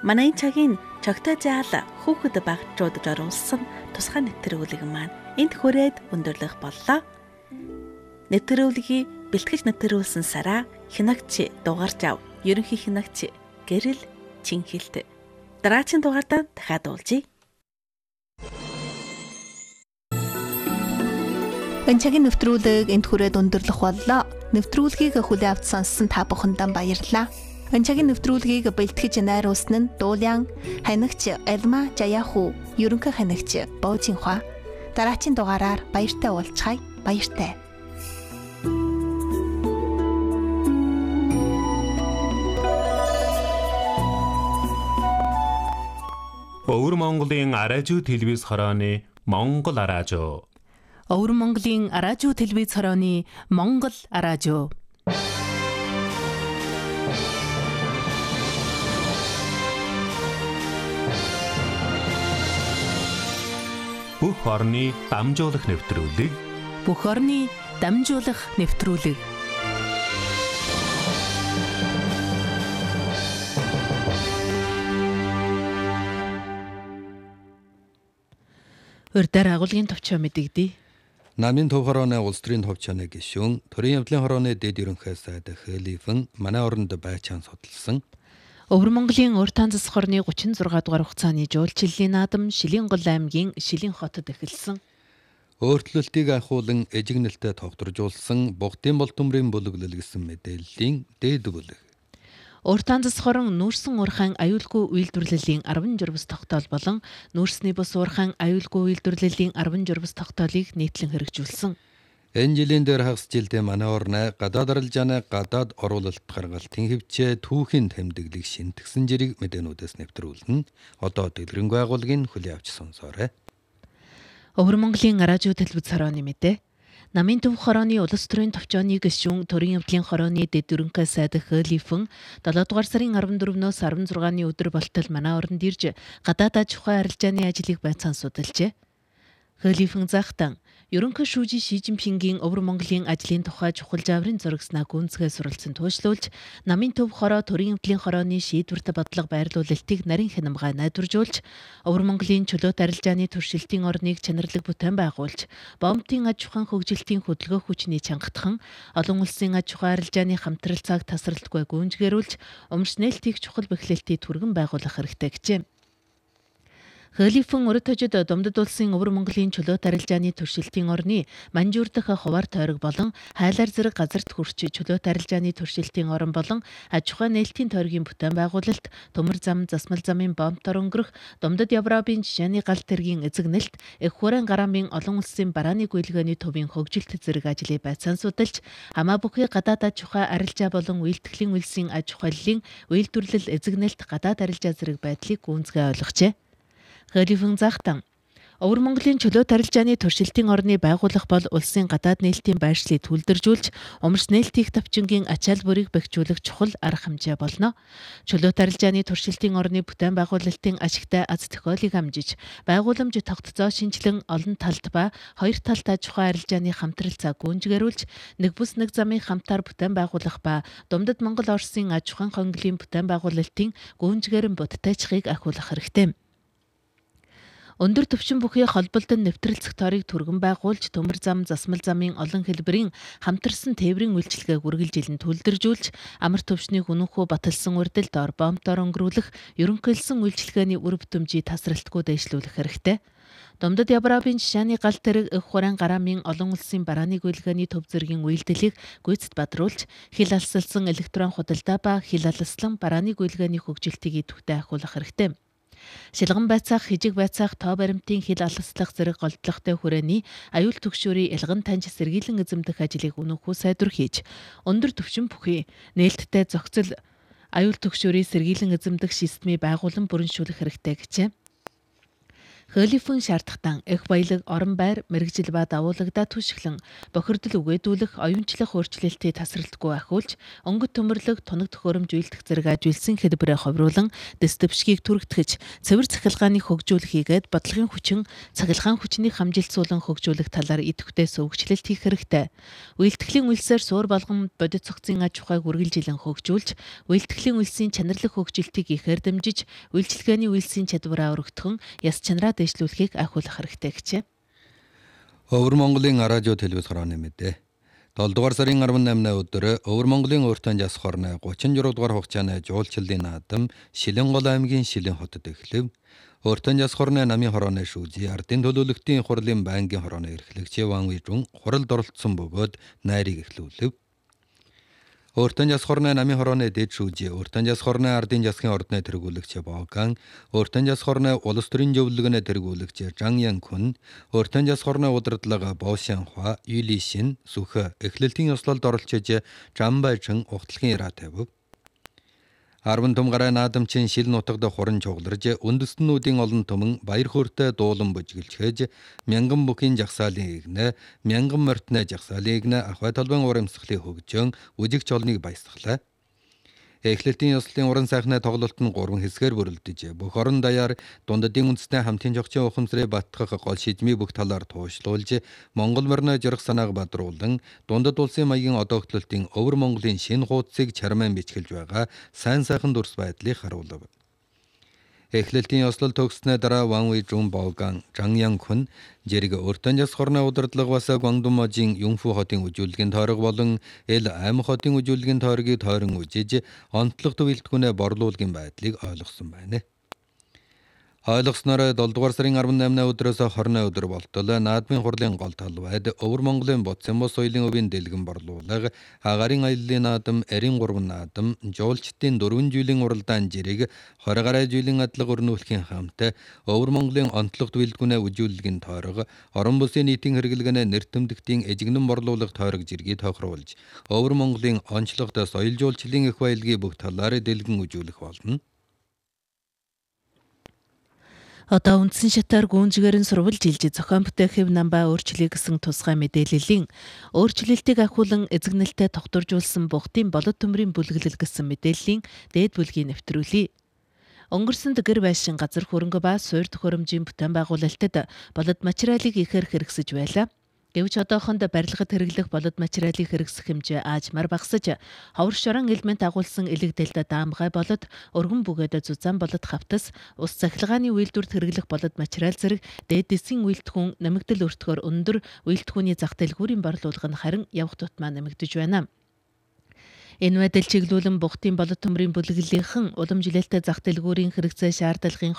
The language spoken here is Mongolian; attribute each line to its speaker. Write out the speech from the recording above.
Speaker 1: Манай цагийн чогтой заал хүүхэд багчуудад оруулсан тусгай нэвтрүүлэг маань энд хүрээд өндөрлөх боллоо. Нэвтрүүлгийг бэлтгэж нэвтрүүлсэн сараа хянагч дугаарч ав. Ерөнхий хянагч Гэрэл Чинхэлт. Дараагийн дугаартаа дахиад уулзъя.
Speaker 2: Энэ цагийн нэвтрүүлэг энд хүрээд өндөрлөх боллоо. Нэвтрүүлгийг хүлээн авч сонссон та бүхэндээ баярлалаа. Энэ цагийн нэвтрүүлгийг бэлтгэж найруулсан нь Дуулиан, ханигч Элма Жаяху, ерөнхий ханигч Боожинхва. Дараагийн дугаараар баяртай уулзцгаая. Баяртай.
Speaker 3: Өвөр Монголын араажуу телевиз хорооны Монгол араажуу.
Speaker 2: Өвөр Монголын араажуу телевиз хорооны Монгол араажуу.
Speaker 3: Бүх орны дамжуулах нэвтрүүлэг.
Speaker 2: Бүх орны дамжуулах нэвтрүүлэг. Урьдаар агуулгын товчоо мэдэгдээ.
Speaker 4: Намын төв хорооны улс төрийн товчооны гишүүн, төрийн явдлын хорооны дэд ерөнхий сайд Хэлифэн манай оронд байчаан судалсан.
Speaker 2: Өвөр Монголын урт танзас хорны 36 дугаар хугацааны жуулчлалын наадам Шилэнгол аймгийн Шилэн хотод эхэлсэн.
Speaker 4: Өөрчлөлтийг ахиулан эжигнэлтэд тогтворжуулсан Бугтын бол төмрийн бүлэглэл гэсэн мэдээллийн дээд бүлэг.
Speaker 2: Урт танзас хорон нүүрсэн уурхайн аюулгүй үйлдвэрлэлийн 10 журвас тогтоол болон нүүрсний бус уурхайн аюулгүй үйлдвэрлэлийн 10 журвас тогтоолыг нийтлэн хэрэгжүүлсэн.
Speaker 4: Энэ жилийн дээр хагас жилдээ манай орны гадаад арилжааны гадаад оруулалт гаргалтын хэвчээ түүхийн тэмдэглэг шинтгсэн жирийг мэдээнүүдээс нэвтрүүлнэ. Одоо дэлгэрэнгүй агуулгыг хүлээн авч сонсоорой.
Speaker 2: Өвөр Монголын араажуу телевиз хорооны мэдээ. Намын төв хорооны улс төрийн товчооны гишүүн, төрийн явдлын хорооны дэд ерөнхий сайд Хэлифэн 7 дугаар сарын 14-өөс 16-ны өдөр болтол манай оронд ирж гадаад аж ахуй арилжааны ажлыг байцаан судалжээ. Хэлифэн захтан ерөнхий шүүжи Ши Жинпингийн Өвөр Монголын ажлын тухай чухал жаврын зурагснаа гүнзгий суралцсан туйлшруулж, намын төв хороо төрийн явдлын хорооны шийдвэрт бодлого байрлуулалтыг нарийн хянамгай найдваржуулж, Өвөр Монголын чөлөөт арилжааны туршилтын орныг чанарлаг бүтээн байгуулж, бомбын аж ахуйн хөгжилтийн хөдөлгөөх хүчний чангатхан, олон улсын аж ахуй арилжааны хамтралцааг тасралтгүй гүйцэтгээрүүлж, умарч нээлтийг чухал бэхлэлтийг түргэн байгуулах хэрэгтэй гэжээ. Хэлифэн урд хожид Домдод улсын Өвөр Монголын чөлөөт арилжааны туршилтын орны Манжуур дахь хуваар тойрог болон Хайлаар зэрэг газарт хүрч чөлөөт арилжааны туршилтын орон болон аж ахуй нээлтийн тойргийн бүтээн байгуулалт, төмөр зам, засмал замын бомбтор өнгөрөх, Домдод Явраабын жишээний галт тэргийн эзэгнэлт, Эх хураан гараамын олон улсын барааны гүйлгээний төвийн хөгжилт зэрэг ажлыг байцаан судалж, хамаа бүхий гадаад аж ахуй арилжаа болон үйлдэхлийн үйлсийн аж ахуйллын үйлдвэрлэл эзэгнэлт гадаад арилжаа зэрэг байдлыг гүнзгий ойлгожээ. Хэлифэн захтан Өвөр Монголын чөлөөт арилжааны туршилтын орны байгуулах бол улсын гадаад нээлтийн байршлыг түлдэржүүлж, умарч нээлтийн тавчингийн ачаал бүрийг бэхжүүлэх чухал арга хэмжээ болно. Чөлөөт арилжааны туршилтын орны бүтээн байгуулалтын ашигтай аз тохиолыг амжиж, байгууламж тогтцоо шинжилэн олон талт ба хоёр талт аж ахуй арилжааны хамтралцаа гүнзгийрүүлж, нэг бус нэг замын хамтаар бүтээн байгуулах ба Домдод Монгол Оросын аж ахуйн хонглын бүтээн байгуулалтын гүнзгээрэн бодтойчхыг ахиулах хэрэгтэй. Өндөр төвшин бүхий холболтон нэвтрэлцэх торыг түргэн байгуулж, төмөр зам, засмал замын олон хэлбэрийн хамтарсан тээврийн үйлчилгээг үргэлжилэн түлдэржүүлж, амар төвшнийг үнэнхүү баталсан урдэлд ор бомбтоор өнгөрүүлэх, ерөнхийлсөн үйлчилгээний үр бүтэмжийг тасралтгүй дэвшлүүлэх хэрэгтэй. Домдод Явраабын жишээний галт тэрэг Эх хураан гараамын олон улсын барааны гүйлгээний төв зэргийн үйлдэлийг гүйцэд бадруулж, хил алсалсан электрон худалдаа ба хил алслан барааны гүйлгээний хөгжилтийг идэвхтэй ахиулах хэрэгтэй. Шилгэн байцаах, хижиг байцаах, тоо баримтын хил алслах зэрэг голдлогтой хүрээний аюул түгшүүрийн ялган таньж сэргийлэн эзэмдэх ажлыг үнэнхүү сайдвар хийж, өндөр түвшин бүхий нээлттэй зохицол аюул түгшүүрийн сэргийлэн эзэмдэх системийг байгуулан бүрэншүүлэх хэрэгтэй гэжээ. Хөөлифэн шаардахтан их баялаг орон байр мэрэгжил ба дагуулагдаа түшиглэн бохирдол үгээдүүлэх оюунчлах өөрчлөлтийг тасралтгүй ахиулж өнгөт төмөрлөг тунаг төхөөрөмж үйлдэх зэрэг ажилсан хэлбэрээ ховруулан дэс дэвшгийг түргэтгэж цэвэр цахилгааны хөгжүүлэхийгээд бодлогын хүчин цахилгаан хүчнийг хамжилтсуулан хөгжүүлэх талаар идэвхтэй сувгчлэлт хийх хэрэгтэй. Үйлдэхлийн үйлсээр суур болгон бодит цогцын аж ахуйг үргэлжилэн хөгжүүлж, үйлдэхлийн үйлсийн чанарлах хөгжилтийг ихээр дэмжиж, үйлчилгээний үйлсийн чадвараа өргөтгөн яс чанараа дэвшлүүлэхийг ахиулах хэрэгтэй гэжээ.
Speaker 4: Өвөр Монголын радио телевиз хорооны мэдээ. 7 дугаар сарын 18-ны өдөр Өвөр Монголын Уртан Жас хорны 36 дугаар хугацааны жуулчлалын наадам Шилэнгол аймгийн Шилэн хотод эхлэв. Уртан Жас хорны намын хорооны шүүжи ардын төлөөлөгчдийн хурлын байнгын хорооны эрхлэгч Ван Уижун хуралд оролцсон бөгөөд найрыг эхлүүлв. Уртан Жас хорны намын хорооны дэд шүүжи Уртан Жас хорны ардын жасгийн ордны тэргүүлэгч Боган, Уртан Жас хорны улс төрийн зөвлөгөөний тэргүүлэгч Жан Янкун, Уртан Жас хорны удирдлага Боошанхва, Юлишин, Сүхэ эхлэлтийн ёслолд оролцож Жан Байчин ухтлагын ираа тавив. 10 том гараа наадамчин Шил нутагт хуран чугларж үндэстнүүдийн олон түмэн баяр хөөртэй дуулан бүжгэлжээж мянган бүхийн жагсаалын игнэ, мянган мортны жагсаалын игнэ ахвай толбын урамсгалыг хөгжөн үжигч олныг баясгалаа. Эхлэлтийн ёслолын уран сайхны тоглолт нь 3 хэсгээр бүрэлдэж бүх орон даяар дундадын үндэсний хамтын жогчийн ухамсарыг баттгах гол шийдмийн бүх талаар туушлуулж Монгол морины жирх санааг бадруулан дундад улсын маягийн одоогтлолтын Өвөр Монголын шинэ хуудсыг чармаан бичгэлж байгаа сайн сайхан дүрс байдлыг харуулв. Эхлэлтийн ёслол төгссөний дараа Ван Уижун, Боган, Жан Янкун зэрэг Уртан Жас хорны удирдлага бас Гвангдумажийн Юнфу хотын үжүүлгийн тойрог болон Эл Аймаг хотын үжүүлгийн тойрогийг тойрон үжиж онцлог төвлөлтгүүнээ борлуулгын байдлыг ойлгосон байна. Ойлгосноор 7 дугаар сарын 18-ны өдрөөс 20-ны өдөр болтол наадмын хурлын гол талбайд Өвөр Монголын Боцсон бос соёлын өвийн дэлгэн борлуулга, агарын аяллаа наадам, эрийн 3 наадам, жуулчдын 4 жилийн уралдаан жирэг 20 гаруй жилийн адлага өрнүүлэхийн хамт Өвөр Монголын онцлог төвлөлтгүүнээ үжүүлгийн тойрог, орон бүсийн нийтийн хэрэглэгэнэ нэр томдөгтийн эжигнэн борлуулах тойрог жиргийг тохируулж, Өвөр Монголын онцлогт соёл жуулчлалын их баялагийг бүх талаар дэлгэн үжүүлэх болно.
Speaker 2: Одоо үндсэн шатаар гүнжгээр нь сурвалж илж зохион бүтээх хэв намбаа өөрчлөе гэсэн тусгай мэдээллийн өөрчлөлтийг ахиулан эзэгнэлтэд тогтворжуулсан бухтын болот төмрийн бүлэглэл гэсэн мэдээллийн дээд бүлгийг нэвтрүүлье. Өнгөрсөнд гэр байшин газар хөрөнгө ба суур төхөөрөмжийн бүтээн байгуулалтад болот материалыг ихээр хэрэгсэж байлаа. Гэвч одоохонд барилгад хэрэглэх болот материалыг хэрэгсэх хэмжээ аажмаар багасж, ховор шорон элемент агуулсан элэг дэлдэ даамгай болот, өргөн бүгээд зузаан болот хавтас, ус цахилгааны үйлдвэрт хэрэглэх болот материал зэрэг дээд дэсийн үйлдвэрхүүн нэмэгдэл өртгөөр өндөр үйлдвэрхүүний зах дэлгүүрийн борлуулга нь харин явх тутмаа нэмэгдэж байна. Энэ байдал чиглүүлэн бухтын болот төмрийн бүлэглэлийнхэн улам жилээлтэй зах дэлгүүрийн хэрэгцээ шаардлагын